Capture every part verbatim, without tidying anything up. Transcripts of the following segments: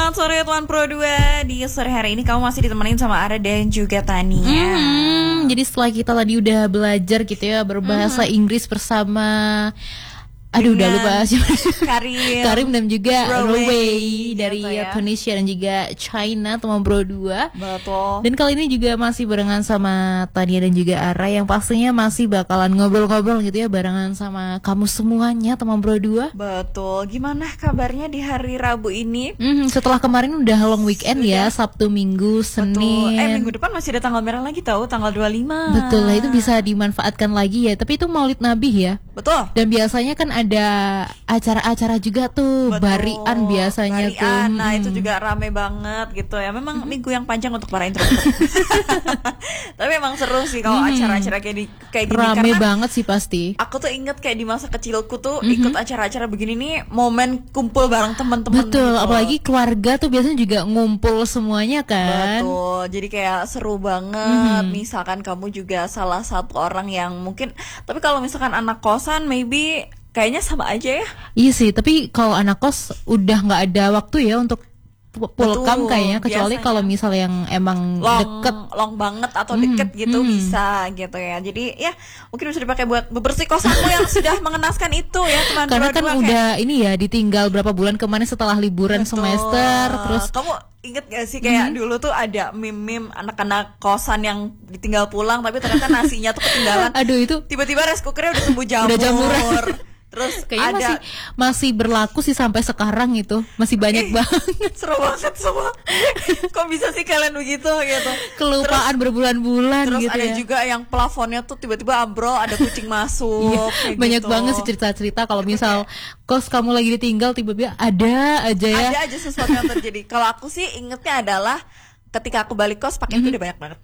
selamat sore Tuan Pro dua. Di sore hari ini kamu masih ditemenin sama Ara dan juga Tania. hmm, Jadi setelah kita tadi udah belajar gitu ya berbahasa mm-hmm. Inggris bersama Aduh udah lupa siapa Karim Karim dan juga Rowei Rowei dari gitu ya. Indonesia dan juga China teman Bro dua. Betul. Dan kali ini juga masih barengan sama Tania dan juga Ara yang pastinya masih bakalan ngobrol-ngobrol gitu ya barengan sama kamu semuanya teman Bro dua. Betul. Gimana kabarnya di hari Rabu ini? Hmm, setelah kemarin udah long weekend sudah. Ya, Sabtu, Minggu, Senin. Betul. Eh minggu depan masih ada tanggal merah lagi tahu, tanggal dua puluh lima. Betul lah, itu bisa dimanfaatkan lagi ya. Tapi itu Maulid Nabi ya. Betul. Dan biasanya kan ada acara-acara juga tuh. Betul. Barian biasanya Barian, tuh. Nah hmm. itu juga rame banget gitu ya. Memang hmm. minggu yang panjang untuk para introvert. Tapi memang seru sih kalau hmm. acara-acara kayak di kayak gini. Rame banget sih pasti. Aku tuh inget kayak di masa kecilku tuh hmm. ikut acara-acara begini nih, momen kumpul bareng teman-teman. Betul, gitu. Apalagi keluarga tuh biasanya juga ngumpul semuanya kan. Betul. Jadi kayak seru banget. hmm. Misalkan kamu juga salah satu orang yang mungkin, tapi kalau misalkan anak kosan maybe kayaknya sama aja ya. Iya sih, tapi kalau anak kos udah nggak ada waktu ya untuk pulkam kayaknya, kecuali kalau misal yang emang long, deket long banget atau deket hmm, gitu hmm. bisa gitu ya. Jadi ya mungkin bisa dipakai buat bebersih kosanmu yang sudah mengenaskan itu ya teman. Karena kan udah kayak, ini ya ditinggal berapa bulan kemarin setelah liburan Betul. semester. Terus kamu inget gak sih kayak hmm. dulu tuh ada meme-meme anak-anak kosan yang ditinggal pulang tapi ternyata nasinya tuh ketinggalan. Aduh itu tiba-tiba rice cookernya udah tumbuh jamur. Udah jamur. Terus kayaknya ada masih masih berlaku sih sampai sekarang itu. Masih banyak eh, banget. Seru banget semua. Kok bisa sih kalian begitu gitu. Kelupaan terus, berbulan-bulan terus gitu ada ya. juga yang plafonnya tuh tiba-tiba ambrol, ada kucing masuk. Iya, banyak gitu. banget sih cerita-cerita kalau misal kos kamu lagi ditinggal tiba-tiba ada aja ya. Ada aja sesuatu yang terjadi. Kalau aku sih ingetnya adalah ketika aku balik kos pakai mm-hmm. itu udah banyak banget.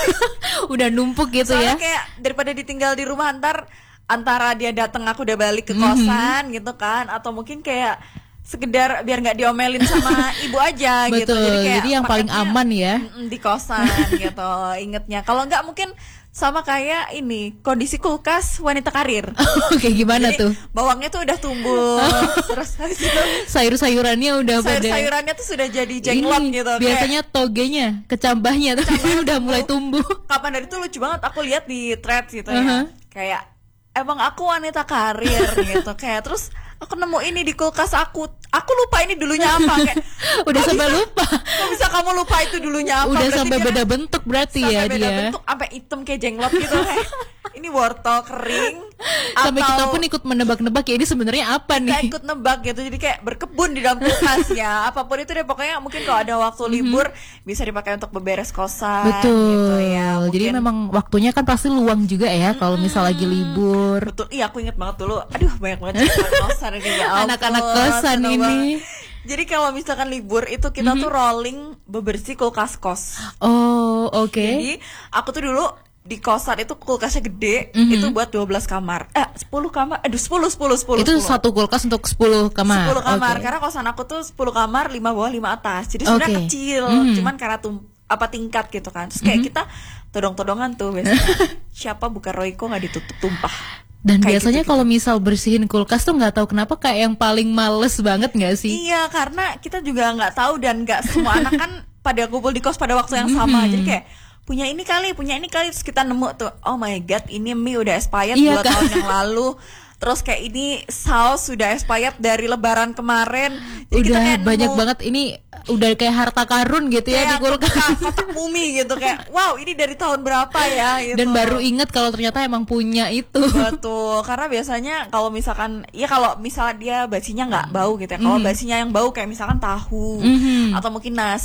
Udah numpuk gitu. Soalnya ya. Kayak daripada ditinggal di rumah antar antara dia datang aku udah balik ke kosan mm-hmm. gitu kan, atau mungkin kayak sekedar biar nggak diomelin sama ibu aja. Betul, gitu. Jadi kayak jadi yang paling aman ya di kosan gitu. Ingetnya kalau nggak mungkin sama kayak ini kondisi kulkas wanita karir. Oke, gimana jadi, tuh? Bawangnya tuh udah tumbuh, terus habis itu sayur-sayurannya udah pada. Sayur-sayurannya tuh sudah jadi jenglot gitu. Biasanya kayak, togenya, kecambahnya tuh udah mulai tumbuh. Kapan dari itu lucu banget aku lihat di threads gitu uh-huh. ya. Kayak emang aku wanita karir gitu. Kayak terus aku nemu ini di kulkas aku. Aku lupa ini dulunya apa kayak. Udah sampai bisa, lupa. Kok bisa kamu lupa itu dulunya apa? Udah berarti sampai beda bentuk berarti sampai ya beda dia. Sampai beda bentuk, sampai hitam kayak jenglot gitu kayak. Ini wortel kering. Sampai atau kita pun ikut menebak-nebak ya ini sebenarnya apa nih? Kita ikut nebak gitu. Jadi kayak berkebun di dalam kulkasnya. Apapun itu deh pokoknya mungkin kalau ada waktu libur mm-hmm. bisa dipakai untuk beberes kosan. Betul. Gitu ya. Mungkin, jadi memang waktunya kan pasti luang juga ya mm-hmm. kalau misal lagi libur. Betul. Iya aku inget banget dulu. Aduh banyak banget cerita kosan ini ya. Anak-anak kosan ini. Banget. Jadi kalau misalkan libur itu kita mm-hmm. tuh rolling bebersih kulkas kos. Oh oke. Okay. Jadi aku tuh dulu di kosan itu kulkasnya gede, mm-hmm. itu buat dua belas kamar. Eh, sepuluh kamar. Aduh, sepuluh, sepuluh, sepuluh. Itu sepuluh. Satu kulkas untuk sepuluh kamar. sepuluh kamar. Okay. Karena kosan aku tuh sepuluh kamar, lima bawah, lima atas. Jadi sebenarnya okay. kecil, mm-hmm. cuman karena tum- apa tingkat gitu kan. Terus kayak mm-hmm. kita todong-todongan tuh biasanya. Siapa buka Royco enggak ditutup tumpah. Dan kayak biasanya gitu, kalau misal bersihin kulkas tuh nggak tahu kenapa kayak yang paling males banget nggak sih? Iya, karena kita juga nggak tahu dan nggak semua anak kan pada kumpul di kos pada waktu yang sama. Mm-hmm. Jadi kayak punya ini kali, punya ini kali, terus kita nemu tuh, oh my god, ini mie udah expired iya, dua kan? tahun yang lalu. Terus kayak ini saus sudah expired dari lebaran kemarin. Jadi udah kita banyak nemu, banget ini udah kayak harta karun gitu ya di kulkas. Kotak mumi gitu kayak wow ini dari tahun berapa ya gitu. Dan baru ingat kalau ternyata emang punya itu. Betul, karena biasanya kalau misalkan ya kalau misalnya dia basinya nggak bau gitu ya. Kalau mm-hmm. basinya yang bau kayak misalkan tahu mm-hmm. atau mungkin nasi